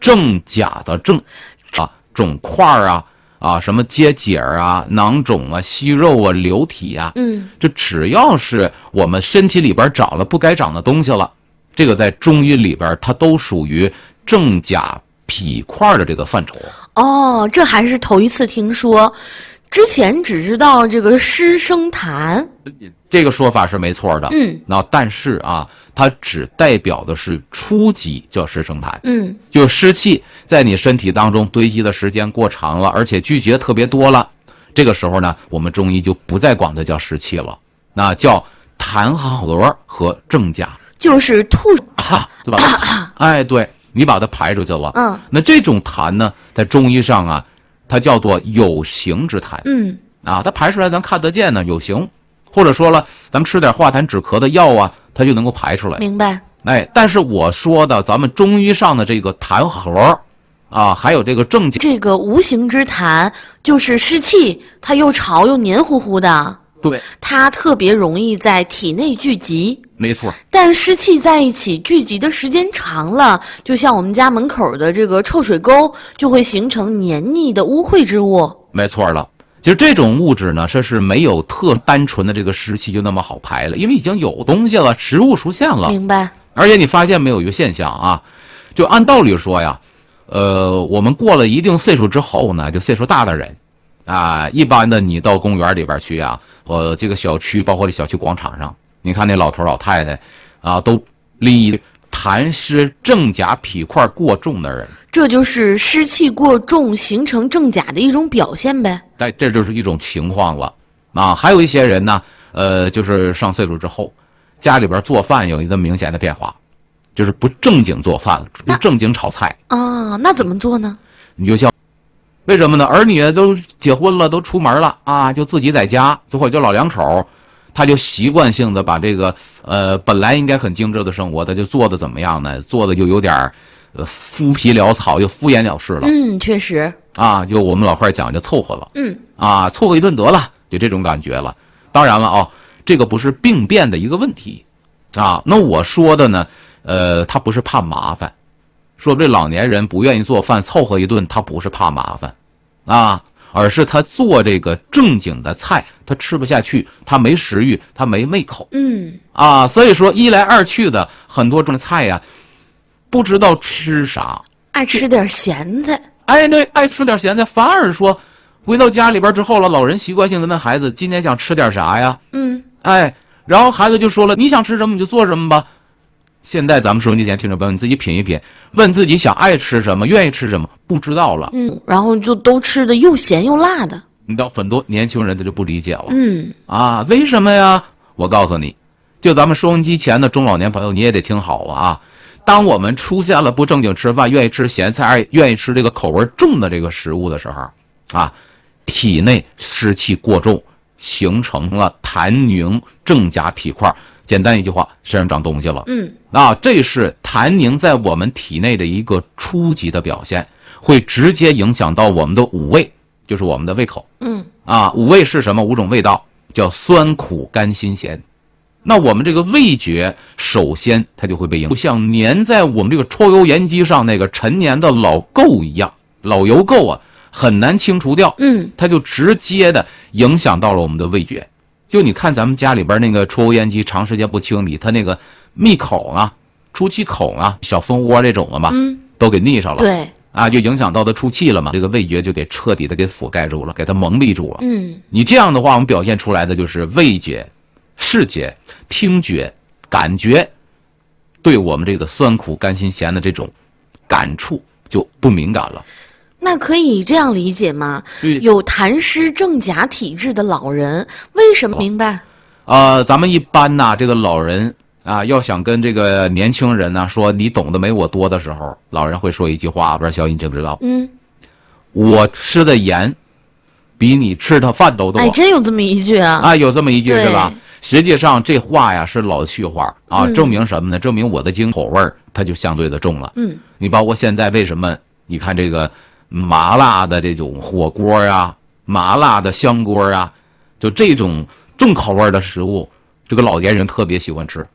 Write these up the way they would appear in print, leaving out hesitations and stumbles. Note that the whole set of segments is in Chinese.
正甲的正啊，肿块啊，什么结节啊、囊肿啊、息肉啊、瘤体啊，这只要是我们身体里边长了不该长的东西了，这个在中医里边它都属于正甲痞块的这个范畴。 哦，这还是头一次听说，之前只知道这个湿生痰。 这个说法是没错的，但是啊，它只代表的是初级叫湿生痰，就湿气在你身体当中堆积的时间过长了，而且聚集特别多了，这个时候呢，我们中医就不再管它叫湿气了，那叫痰核和正甲， 就是吐对吧？哎，对，你把它排出去了，那这种痰呢，在中医上啊，它叫做有形之痰，它排出来咱看得见呢，有形。或者说了，咱们吃点化痰止咳的药啊，它就能够排出来。 明白。 哎，但是我说的咱们中医上的这个痰核啊，还有这个正甲， 这个无形之痰就是湿气，它又潮又黏糊糊的。 对， 它特别容易在体内聚集。 没错。但湿气在一起聚集的时间长了，就像我们家门口的这个臭水沟，就会形成黏腻的污秽之物。 没错了。其实这种物质呢，这是没有特单纯的这个湿气就那么好排了，因为已经有东西了，食物出现了。 明白。 而且你发现没有一个现象啊，就按道理说呀，我们过了一定岁数之后呢，就岁数大的人啊，一般的你到公园里边去啊，这个小区包括这小区广场上，你看那老头老太太啊，都立痰湿正甲痞块过重的人， 这就是湿气过重形成正甲的一种表现呗。 这就是一种情况了啊。还有一些人呢，就是上岁数之后，家里边做饭有一个明显的变化，就是不正经做饭了，不正经炒菜啊。那怎么做呢？ 你就像为什么呢？儿女都结婚了，都出门了啊，就自己在家，或者就老两口。他就习惯性的把这个本来应该很精致的生活，他就做的怎么样呢？做的就有点敷皮潦草，又敷衍了事了。 确实啊，就我们老话讲就凑合了。凑合一顿得了，就这种感觉了。当然了这个不是病变的一个问题啊。那我说的呢，他不是怕麻烦，说这老年人不愿意做饭，凑合一顿，他不是怕麻烦啊。而是他做这个正经的菜，他吃不下去，他没食欲，他没胃口。所以说一来二去的，很多种菜呀，不知道吃啥， 爱吃点咸菜。 哎，对，爱吃点咸菜，反而说回到家里边之后了，老人习惯性的问孩子今天想吃点啥呀？然后孩子就说了，你想吃什么你就做什么吧。现在咱们收音机前听众朋友，你自己品一品，问自己想爱吃什么，愿意吃什么，不知道了。 然后就都吃的又咸又辣的。 你到很多年轻人他就不理解了。为什么呀？我告诉你，就咱们收音机前的中老年朋友，你也得听好啊。当我们出现了不正经吃饭，愿意吃咸菜，愿意吃这个口味重的这个食物的时候体内湿气过重，形成了痰凝正甲痞块。简单一句话，身上长东西了。这是痰凝在我们体内的一个初级的表现，会直接影响到我们的五味，就是我们的胃口。五味是什么？五种味道，叫酸苦甘辛咸。那我们这个味觉，首先它就会被影响，像粘在我们这个抽油烟机上那个陈年的老垢一样，老油垢啊，很难清除掉。它就直接的影响到了我们的味觉。就你看咱们家里边那个抽油烟机长时间不清理，它那个密口啊、出气口啊、小蜂窝这种了嘛，都给腻上了。 对就影响到它出气了嘛，这个味觉就给彻底的给覆盖住了，给它蒙蔽住了。你这样的话，我们表现出来的就是味觉、视觉、听觉、感觉，对我们这个酸苦甘辛咸的这种感触就不敏感了。 那可以这样理解吗？有痰湿正甲体质的老人为什么明白？ 咱们一般呐，这个老人要想跟这个年轻人呢说你懂得没我多的时候，老人会说一句话，不知道小颖知不知道？我吃的盐比你吃的饭都多。 哎，真有这么一句啊？ 有这么一句是吧？实际上这话呀是老去话证明什么呢？证明我的口味它就相对的重了。你包括现在为什么你看这个麻辣的这种火锅啊，麻辣的香锅啊，就这种重口味的食物，这个老年人特别喜欢吃。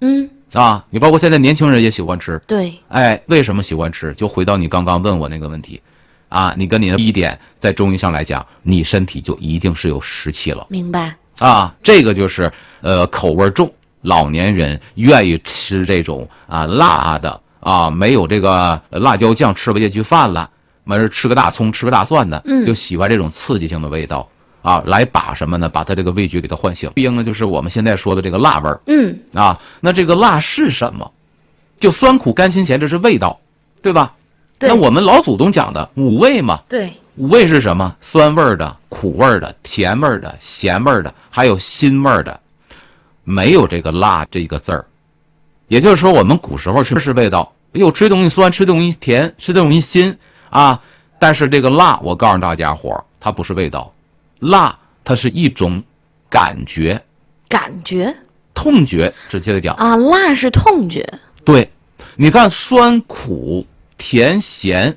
啊，你包括现在年轻人也喜欢吃。 对， 哎，为什么喜欢吃？就回到你刚刚问我那个问题，啊，你跟你的第一点，在中医上来讲，你身体就一定是有湿气了。 明白。 啊，这个就是口味重，老年人愿意吃这种辣的啊，没有这个辣椒酱吃不下去饭了，完事吃个大葱，吃个大蒜的，就喜欢这种刺激性的味道啊，来把什么呢？把它这个味觉给它唤醒。对应的就是我们现在说的这个辣味儿。啊，那这个辣是什么？就酸苦甘辛咸，这是味道，对吧？ 对。 那我们老祖宗讲的五味嘛。 对。 五味是什么？酸味的、苦味的、甜味的、咸味的，还有辛味的，没有这个辣这个字儿。也就是说，我们古时候是味道，又吃东西酸，吃东西甜，吃东西辛啊。但是这个辣，我告诉大家伙儿，它不是味道，辣它是一种感觉，痛觉，直接的讲啊，辣是痛觉。 对，你看酸苦甜咸